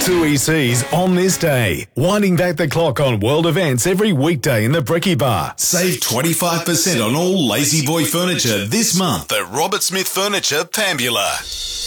2 ECs on this day. Winding back the clock on world events every weekday in the Brekkie Bar. Save 25% on all Lazy Boy furniture this month at Robert Smith Furniture, Pambula.